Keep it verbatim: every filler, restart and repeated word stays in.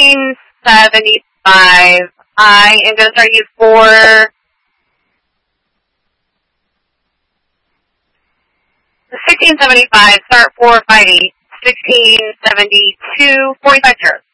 sixteen seventy-five. I am going to start you for sixteen seventy-five. Start four five eight. sixteen seventy-two. forty-five zeros.